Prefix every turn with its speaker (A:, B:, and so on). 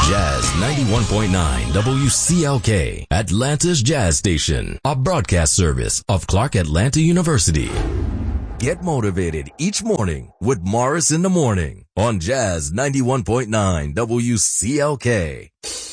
A: Jazz 91.9 WCLK, Atlanta's Jazz Station, a broadcast service of Clark Atlanta University. Get motivated each morning with Morris in the Morning on Jazz 91.9 WCLK.